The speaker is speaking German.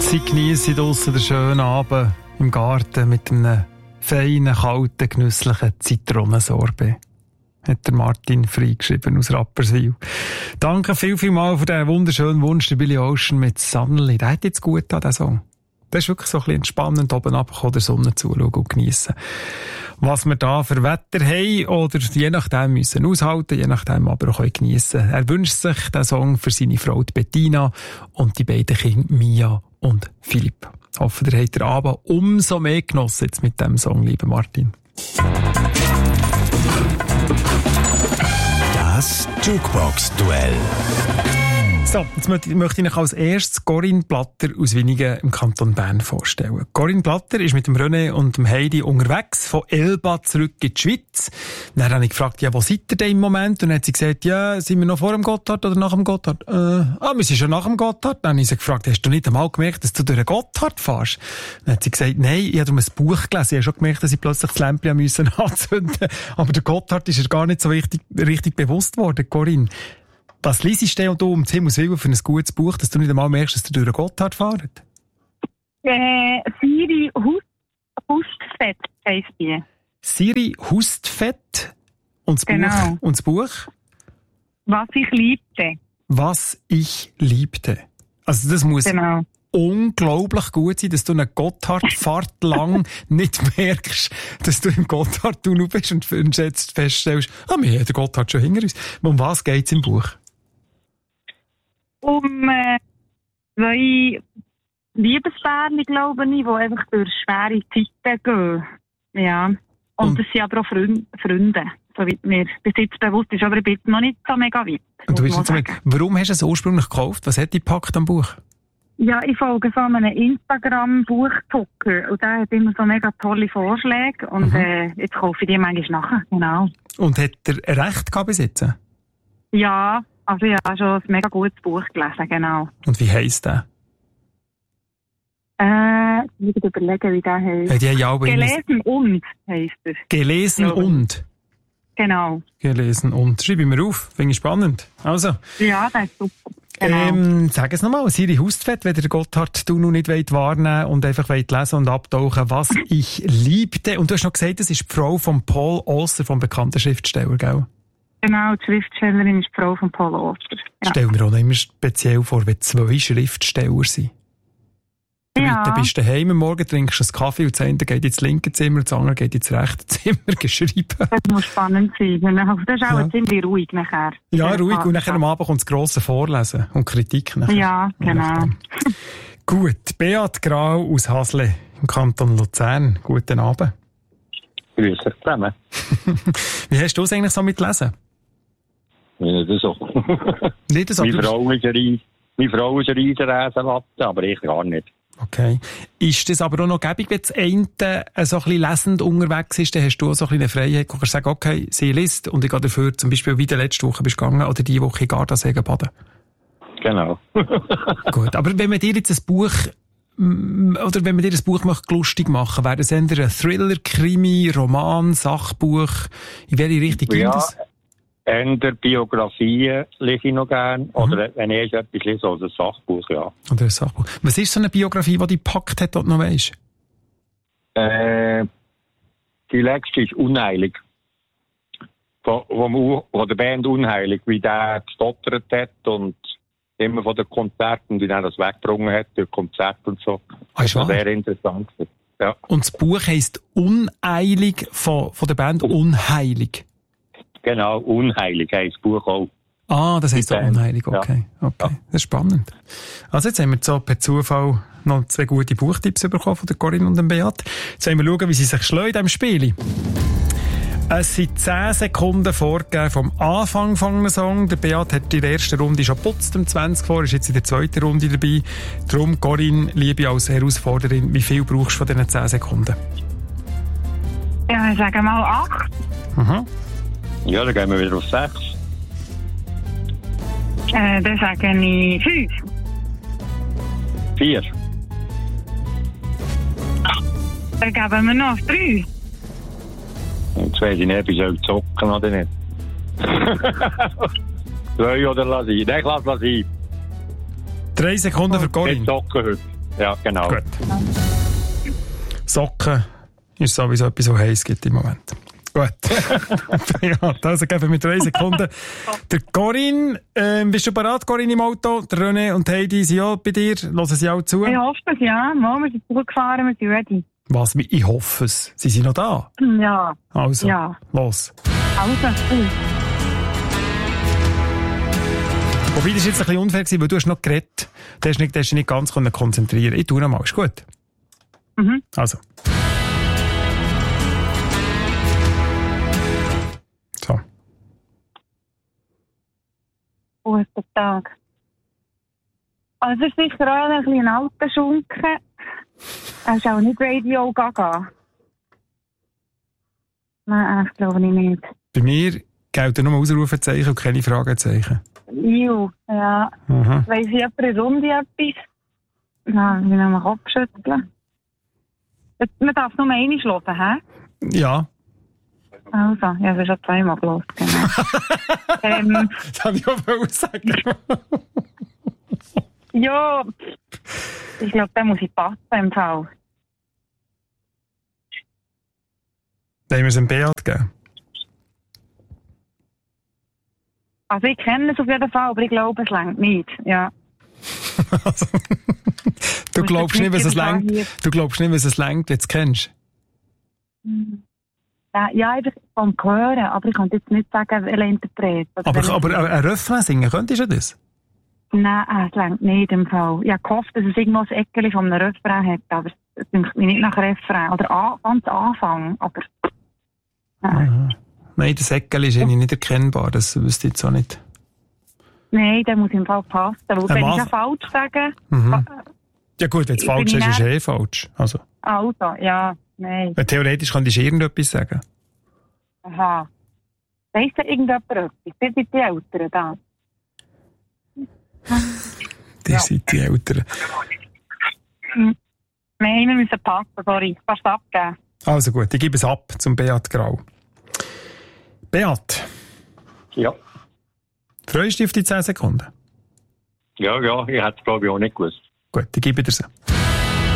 Sie geniessen draussen den schönen Abend im Garten mit einem feinen, kalten, genüsslichen Zitronensorbet. Hat der Martin freigeschrieben aus Rapperswil. Danke viel für diesen wunderschönen Wunsch, der Billy Ocean mit Suddenly. Der hat jetzt gut an, der Song. Das ist wirklich so ein bisschen entspannend, oben runter der Sonne zuschauen und geniessen. Was wir da für Wetter haben oder je nachdem müssen aushalten, je nachdem aber auch geniessen. Er wünscht sich den Song für seine Frau Bettina und die beiden Kinder Mia und Philipp. Ich hoffe, ihr habt den Abend umso mehr genossen jetzt mit diesem Song, lieber Martin. Das Jukebox-Duell. So, jetzt möchte ich Ihnen als erstes Corinne Platter aus Winigen im Kanton Bern vorstellen. Corinne Platter ist mit dem René und dem Heidi unterwegs, von Elba zurück in die Schweiz. Dann habe ich gefragt, ja, wo seid ihr denn im Moment? Und dann hat sie gesagt, ja, sind wir noch vor dem Gotthard oder nach dem Gotthard? Wir sind schon nach dem Gotthard. Dann habe ich sie gefragt, hast du nicht einmal gemerkt, dass du durch den Gotthard fährst? Dann hat sie gesagt, nein, ich habe darum ein Buch gelesen. Ich habe schon gemerkt, dass ich plötzlich das Lämpchen anzünden musste. Aber der Gotthard ist ihr gar nicht so richtig bewusst worden, Corinne. Was liest du um Himmels Willen für ein gutes Buch, dass du nicht einmal merkst, dass du durch den Gotthard fährst? Siri Hustvedt heisst die. Siri Hustvedt und das genau. Buch? Und das Buch? Was ich liebte. Was ich liebte. Also das muss unglaublich gut sein, dass du eine Gotthardfahrt lang nicht merkst, dass du im Gotthardtunnel bist und jetzt feststellst, wir haben den Gotthard schon hinter uns. Um was geht es im Buch? Um zwei Liebespärchen, glaube ich, die einfach durch schwere Zeiten gehen. Ja. Und das sind aber auch Freunde, soweit mir bis jetzt bewusst ist, aber ich bin noch nicht so mega weit. Und du bist jetzt warum hast du es ursprünglich gekauft? Was hat dich gepackt am Buch? Ja, ich folge so einem Instagram-Buchtucker und der hat immer so mega tolle Vorschläge und jetzt kaufe ich die manchmal nachher, genau. Und hat er recht gehabt bis jetzt? Ja, also ich habe schon ein mega gutes Buch gelesen, genau. Und wie heisst der? Ich muss überlegen, wie der heisst. Gelesen und heisst er. Gelesen und? Genau. Gelesen und. Schreibe ich mir auf, finde ich spannend. Also. Ja, das ist super. Genau. Sag es nochmal, Siri Hustvedt, wenn ihr Gotthard du noch nicht wahrnehmen und einfach lesen und abtauchen, was ich liebte. Und du hast noch gesagt, das ist die Frau von Paul Auster, vom bekannten Schriftsteller, gell? Genau, die Schriftstellerin ist die Frau von Paul Auster. Ja. Stell mir auch noch immer speziell vor, wenn zwei Schriftsteller sind. Ja. Dann bist du daheim am Morgen, trinkst einen Kaffee und das eine geht ins linke Zimmer, das andere geht ins rechte Zimmer geschrieben. Das muss spannend sein. Das ist auch ziemlich ruhig nachher. Ja, ruhig. Und nachher am Abend kommt das grosse Vorlesen und Kritik nachher. Ja, genau. Gut, Beat Grau aus Hasle im Kanton Luzern. Guten Abend. Grüß dich zusammen. Wie hast du es eigentlich so mit Lesen? Nicht so. Nicht so? Meine Frau ist eine Riesenräsenlatte, aber ich gar nicht. Okay. Ist das aber auch noch gäbig, wenn das eine so ein bisschen lesend unterwegs ist, dann hast du auch so ein bisschen eine Freiheit, kannst sagen, okay, sie liest und ich gehe dafür zum Beispiel wie in der letzten Woche bist gegangen oder die Woche in Gardasee baden. Genau. Gut, aber wenn man dir jetzt ein Buch oder wenn man dir ein Buch lustig machen, wäre das entweder ein Thriller, Krimi, Roman, Sachbuch, in welche Richtung geht das? Entweder Biografien lese ich noch gerne, oder wenn ich etwas lese, oder ein Sachbuch, ja. Oder ein Sachbuch. Was ist so eine Biografie, die dich gepackt hat, die du noch weisst? Die letzte ist Unheilig. Von der Band Unheilig, wie der gestottert hat und immer von den Konzerten, wie der das weggebrungen hat, durch Konzerte und so. Das war sehr interessant. Ja. Und das Buch heisst Uneilig von der Band Unheilig? Genau, Unheilig heisst das Buch auch. Ah, das heisst auch Unheilig, okay. Ja. Okay. Das ist spannend. Also jetzt haben wir so per Zufall noch 2 gute Buchtipps bekommen von der Corinne und dem Beat. Jetzt wollen wir schauen, wie sie sich schlägt in diesem Spiel. Es sind 10 Sekunden vorgegeben vom Anfang von einem Song. Der Beat hat in der ersten Runde schon putzt, um 20 vor, ist jetzt in der zweiten Runde dabei. Darum, Corinne, liebe als Herausforderin, wie viel brauchst du von diesen 10 Sekunden? Ja, ich sage mal 8. Ja, dann gehen wir wieder auf 6. Dann sage ich 5. 4. Dann geben wir noch 3. Jetzt weiss ich nicht, ob ich zocken oder nicht. 2 oder lass ich? Nein, ich lasse 3 3 Sekunden für Corinne. Nicht zocken heute. Ja, genau. Gut. Socken ist sowieso etwas, so heiß gibt im Moment. Gut. Ja, also geben wir 3 Sekunden. Der Corinne, bist du bereit, Corinne, im Auto? Der René und Heidi sind auch bei dir. Hören sie auch zu? Ich hoffe es, ja. Mal, wir sind zurückgefahren, wir sind ready. Was? Ich hoffe es. Sie sind noch da? Ja. Also, Ja. los. Also, gut. Wobei, das war jetzt ein bisschen unfair, weil du hast noch geredet. Du hast dich nicht ganz konzentrieren. Ich tue noch mal. Ist gut? Mhm. Also. So. Guten Tag. Also, es ist sicher auch ein bisschen ein alter Schunken. Er ist auch nicht Radio Gaga. Nein, ich glaube nicht. Bei mir gelten nur Ausrufezeichen und keine Fragezeichen. Ju, ja. Aha. Weiss ich jemand eine Runde etwas? Nein, ich will noch mal Kopf schütteln. Man darf nur einmal hören, hä? Ja. Also, ja, das ist schon zweimal gelesen, genau. Das habe ich auch sagen. Ja, ich glaube, da muss ich passen im Fall. Wollen wir es einem Beat geben? Also ich kenne es auf jeden Fall, aber ich glaube, es reicht nicht, ja. Also, du glaubst nicht, was es reicht. Du glaubst nicht, was es reicht, wenn du es kennst. Ja, einfach vom Hören, aber ich kann jetzt nicht sagen, welcher Interpret. Aber ein Refrain singen, könntest du das? Nein, es reicht nicht im Fall. Ich habe gehofft, dass es irgendwo ein Eckchen von einem Refrain hat, aber es klingt mir nicht nach Refrain. Oder ganz Anfang, aber... Nein, das Säckchen ist irgendwie nicht erkennbar, das wüsste ich jetzt auch nicht. Nein, der muss im Fall passen. Weil wenn ich ja falsch sage... Ja gut, wenn es falsch ist, ist es falsch. Also, ja, nein. theoretisch könntest du irgendetwas sagen. Aha. Weiss da irgendjemand etwas? Sind die Eltern da? Die sind die Eltern. Nein, wir müssen passen, sorry. Kannst du abgeben? Also gut, ich gebe es ab zum Beat Grau. Beat. Ja. Freust du dich auf die 10 Sekunden? Ja, ich hätte es glaube ich auch nicht gewusst. Gut, ich gebe dir sie.